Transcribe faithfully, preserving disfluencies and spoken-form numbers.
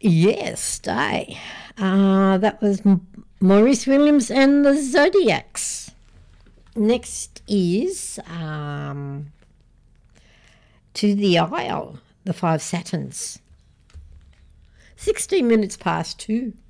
Yes, stay. Uh, that was M- Maurice Williams and the Zodiacs. Next is um, To the Isle, the Five Saturns. sixteen minutes past two.